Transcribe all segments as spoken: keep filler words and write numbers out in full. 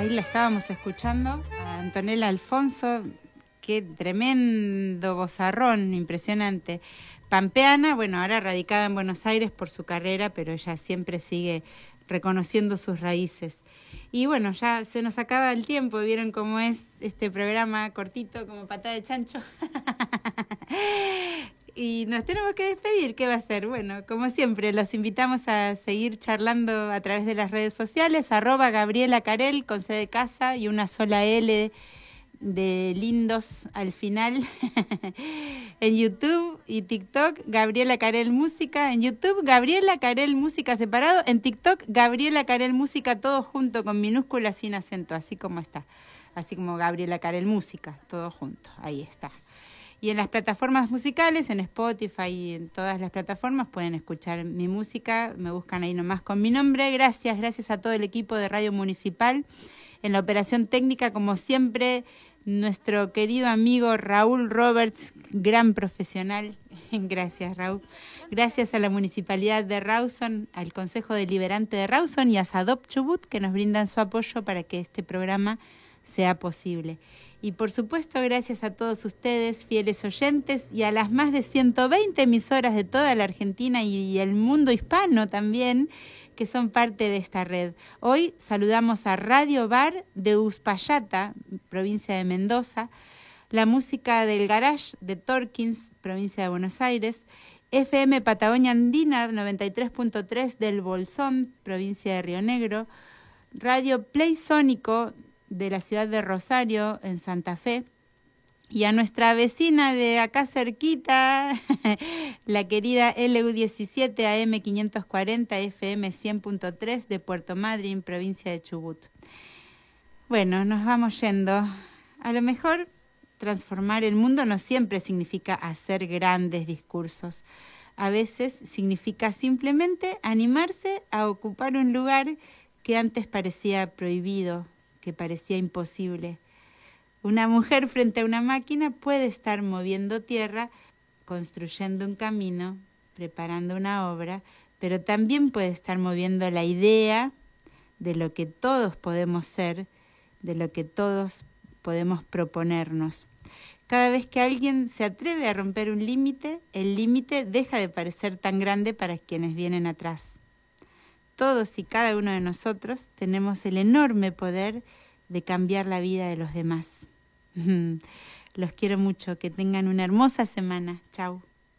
ahí la estábamos escuchando, a Antonella Alfonso, qué tremendo vozarrón, impresionante. Pampeana, bueno, ahora radicada en Buenos Aires por su carrera, pero ella siempre sigue reconociendo sus raíces. Y bueno, ya se nos acaba el tiempo, vieron cómo es este programa cortito, como patada de chancho. Y nos tenemos que despedir, ¿qué va a ser? Bueno, como siempre, los invitamos a seguir charlando a través de las redes sociales, arroba Gabriela Carel, con C de casa y una sola L de lindos al final, en YouTube y TikTok, Gabriela Carel Música, en YouTube, Gabriela Carel Música separado, en TikTok, Gabriela Carel Música, todo junto, con minúsculas, sin acento, así como está, así como Gabriela Carel Música, todo junto, ahí está. Y en las plataformas musicales, en Spotify y en todas las plataformas, pueden escuchar mi música, me buscan ahí nomás con mi nombre. Gracias, gracias a todo el equipo de Radio Municipal. En la operación técnica, como siempre, nuestro querido amigo Raúl Roberts, gran profesional. Gracias, Raúl. Gracias a la Municipalidad de Rawson, al Consejo Deliberante de Rawson y a Sadop Chubut, que nos brindan su apoyo para que este programa sea posible. Y por supuesto, gracias a todos ustedes, fieles oyentes, y a las más de ciento veinte emisoras de toda la Argentina y el mundo hispano también, que son parte de esta red. Hoy saludamos a Radio Bar de Uspallata, provincia de Mendoza, la música del Garage de Torkins, provincia de Buenos Aires, F M Patagonia Andina noventa y tres punto tres del Bolsón, provincia de Río Negro, Radio Play Sónico de la ciudad de Rosario, en Santa Fe, y a nuestra vecina de acá cerquita, la querida L U diecisiete A M quinientos cuarenta F M cien punto tres de Puerto Madryn, provincia de Chubut. Bueno, nos vamos yendo. A lo mejor transformar el mundo no siempre significa hacer grandes discursos. A veces significa simplemente animarse a ocupar un lugar que antes parecía prohibido, que parecía imposible. Una mujer frente a una máquina puede estar moviendo tierra, construyendo un camino, preparando una obra, pero también puede estar moviendo la idea de lo que todos podemos ser, de lo que todos podemos proponernos. Cada vez que alguien se atreve a romper un límite, el límite deja de parecer tan grande para quienes vienen atrás. Todos y cada uno de nosotros tenemos el enorme poder de cambiar la vida de los demás. Los quiero mucho, que tengan una hermosa semana. Chau.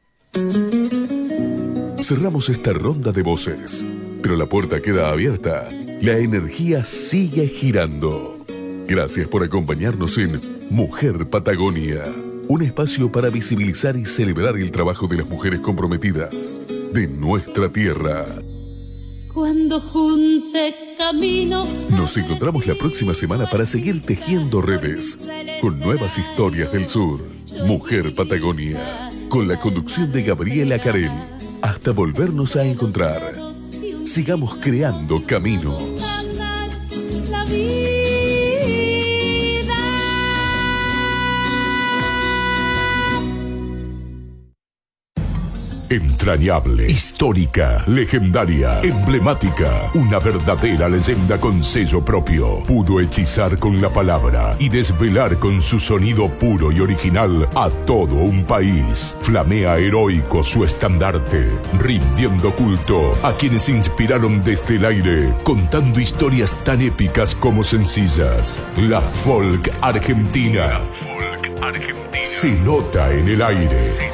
Cerramos esta ronda de voces, pero la puerta queda abierta. La energía sigue girando. Gracias por acompañarnos en Mujer Patagonia, un espacio para visibilizar y celebrar el trabajo de las mujeres comprometidas de nuestra tierra. Cuando junte camino. Nos encontramos la próxima semana para seguir tejiendo redes con nuevas historias del sur. Mujer Patagonia, con la conducción de Gabriela Carel. Hasta volvernos a encontrar. Sigamos creando caminos. La vida. Entrañable, histórica, legendaria, emblemática, una verdadera leyenda con sello propio. Pudo hechizar con la palabra y desvelar con su sonido puro y original a todo un país. Flamea heroico su estandarte, rindiendo culto a quienes inspiraron desde el aire, contando historias tan épicas como sencillas. La folk argentina, folk argentina. Se nota en el aire.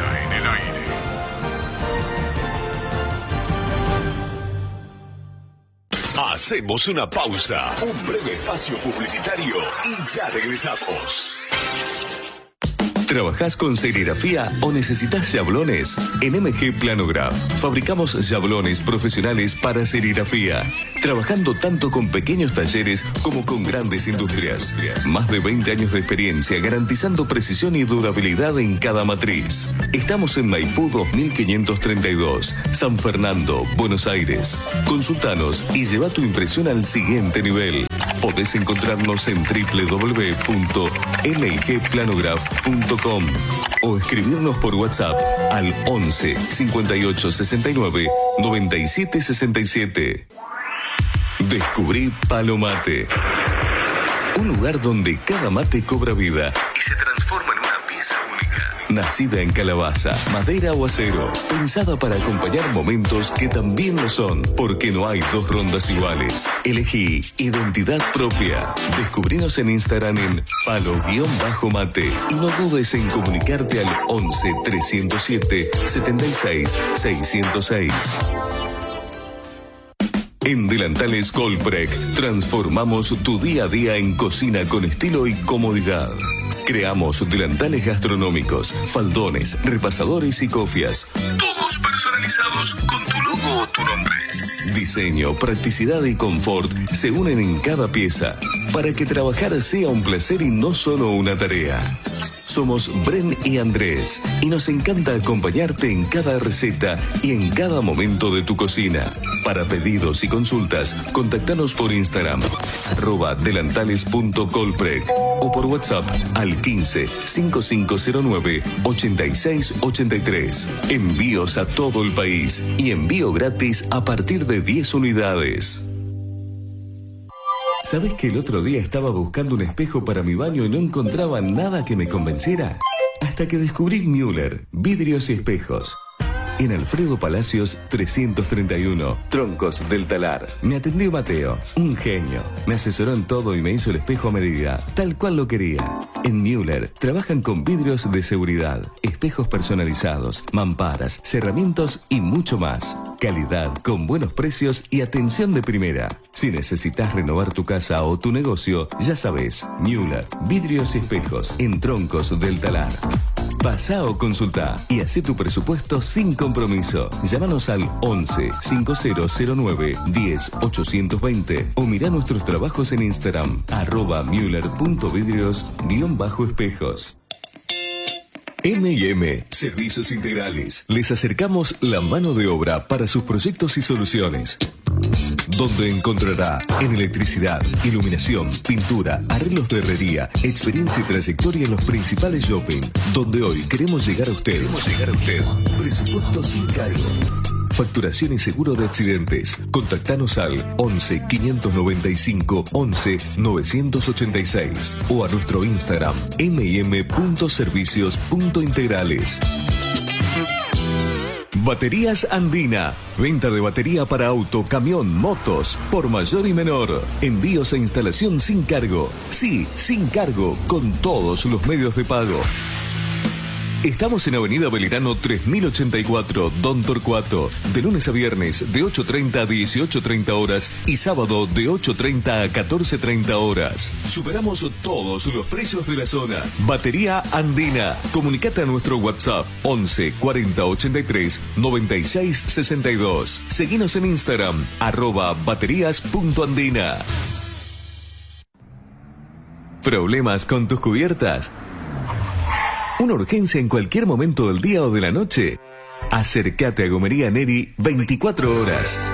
Hacemos una pausa, un breve espacio publicitario y ya regresamos. ¿Trabajás con serigrafía o necesitas yablones? En M G Planograph fabricamos yablones profesionales para serigrafía, trabajando tanto con pequeños talleres como con grandes industrias. Más de veinte años de experiencia garantizando precisión y durabilidad en cada matriz. Estamos en Maipú dos mil quinientos treinta y dos, San Fernando, Buenos Aires. Consultanos y lleva tu impresión al siguiente nivel. Podés encontrarnos en doble u doble u doble u punto m g planograph punto com o escribirnos por WhatsApp al once cincuenta y ocho sesenta y nueve noventa y siete sesenta y siete. Descubrí Palo Mate. Un lugar donde cada mate cobra vida y se transforma en una pieza única. Nacida en calabaza, madera o acero, pensada para acompañar momentos que también lo son, porque no hay dos rondas iguales. Elegí identidad propia. Descubrinos en Instagram en palo-mate y no dudes en comunicarte al once trescientos siete setenta y seis seiscientos seis. En Delantales Colprec transformamos tu día a día en cocina con estilo y comodidad. Creamos delantales gastronómicos, faldones, repasadores y cofias. Todos personalizados con tu logo o tu nombre. Diseño, practicidad y confort se unen en cada pieza para que trabajar sea un placer y no solo una tarea. Somos Bren y Andrés y nos encanta acompañarte en cada receta y en cada momento de tu cocina. Para pedidos y consultas, contactanos por Instagram, arroba delantales punto colprec o por WhatsApp al quince cinco cinco cero nueve ochenta y seis ochenta y tres. Envíos a todo el país y envío gratis a partir de diez unidades. ¿Sabes que el otro día estaba buscando un espejo para mi baño y no encontraba nada que me convenciera? Hasta que descubrí Müller, vidrios y espejos. En Alfredo Palacios trescientos treinta y uno, Troncos del Talar. Me atendió Mateo, un genio. Me asesoró en todo y me hizo el espejo a medida, tal cual lo quería. En Müller trabajan con vidrios de seguridad, espejos personalizados, mamparas, cerramientos y mucho más. Calidad, con buenos precios y atención de primera. Si necesitas renovar tu casa o tu negocio, ya sabes, Müller, vidrios y espejos en Troncos del Talar. Pasá o consultá y hacé tu presupuesto sin compromiso. Llámanos al once cinco cero cero nueve diez ochocientos veinte o mirá nuestros trabajos en Instagram, arroba müller punto vidrios guión bajo espejos. eme y eme Servicios Integrales. Les acercamos la mano de obra para sus proyectos y soluciones. Donde encontrará en electricidad, iluminación, pintura, arreglos de herrería, experiencia y trayectoria en los principales shopping. Donde hoy queremos llegar a usted. Queremos llegar a usted. Presupuesto sin cargo. Facturación y seguro de accidentes. Contactanos al once quinientos noventa y cinco once novecientos ochenta y seis o a nuestro Instagram eme y eme punto servicios punto integrales. Baterías Andina. Venta de batería para auto, camión, motos, por mayor y menor. Envíos e instalación sin cargo. Sí, sin cargo, con todos los medios de pago. Estamos en Avenida Belgrano tres mil ochenta y cuatro, Don Torcuato, de lunes a viernes de ocho treinta a dieciocho treinta horas y sábado de ocho treinta a catorce treinta horas. Superamos todos los precios de la zona. Batería Andina. Comunicate a nuestro WhatsApp once cuarenta ochenta y tres noventa y seis sesenta y dos. Seguinos en Instagram, arroba baterías punto andina. ¿Problemas con tus cubiertas? ¿Una urgencia en cualquier momento del día o de la noche? Acércate a Gomería Neri veinticuatro horas.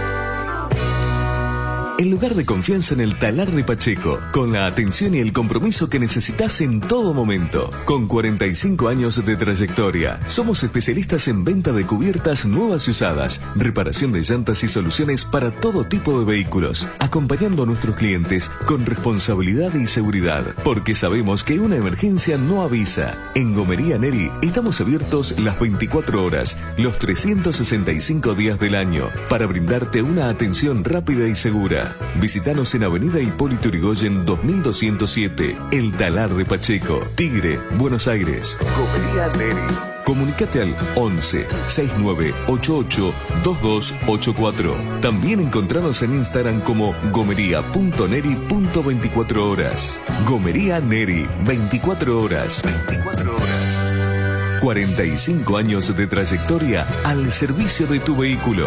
El lugar de confianza en el Talar de Pacheco, con la atención y el compromiso que necesitas en todo momento. Con cuarenta y cinco años de trayectoria, somos especialistas en venta de cubiertas nuevas y usadas, reparación de llantas y soluciones para todo tipo de vehículos, acompañando a nuestros clientes con responsabilidad y seguridad, porque sabemos que una emergencia no avisa. En Gomería Neri estamos abiertos las veinticuatro horas, los trescientos sesenta y cinco días del año, para brindarte una atención rápida y segura. Visítanos en Avenida Hipólito Yrigoyen dos mil doscientos siete, El Talar de Pacheco, Tigre, Buenos Aires. Gomería Neri. Comunicate al once sesenta y nueve ochenta y ocho veintidós ochenta y cuatro. También encontranos en Instagram como gomería punto neri punto veinticuatro horas. Gomería Neri, veinticuatro horas. veinticuatro horas. cuarenta y cinco años de trayectoria al servicio de tu vehículo.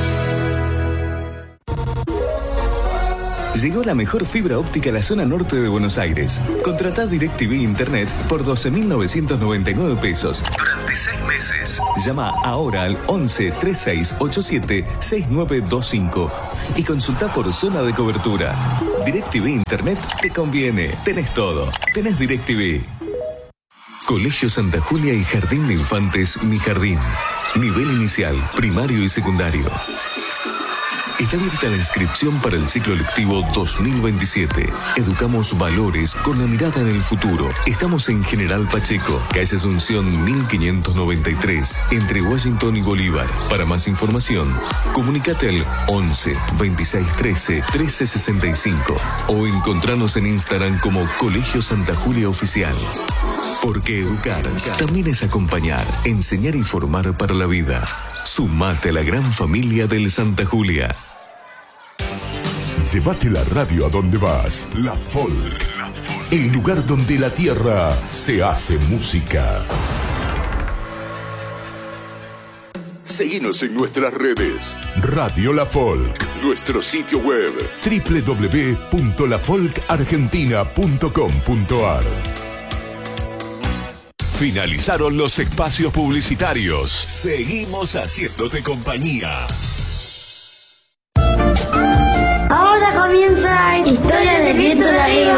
Llegó la mejor fibra óptica a la zona norte de Buenos Aires. Contratá DirecTV Internet por doce mil novecientos noventa y nueve pesos durante seis meses. Llama ahora al once treinta y seis ochenta y siete sesenta y nueve veinticinco y consultá por zona de cobertura. DirecTV Internet te conviene. Tenés todo. Tenés DirecTV. Colegio Santa Julia y Jardín de Infantes Mi Jardín. Nivel inicial, primario y secundario. Está abierta la inscripción para el ciclo lectivo dos mil veintisiete. Educamos valores con la mirada en el futuro. Estamos en General Pacheco, calle Asunción mil quinientos noventa y tres, entre Washington y Bolívar. Para más información, comunícate al once, veintiséis trece, trece sesenta y cinco o encontranos en Instagram como Colegio Santa Julia Oficial. Porque educar también es acompañar, enseñar y formar para la vida. Sumate a la gran familia del Santa Julia. Llévate la radio a donde vas. La Folk. El lugar donde la tierra se hace música. Seguinos en nuestras redes. Radio La Folk. Nuestro sitio web doble u doble u doble u punto la folk argentina punto com punto a r. Finalizaron los espacios publicitarios. Seguimos haciéndote compañía. Ahora comienza Historia del Viento de Arriba.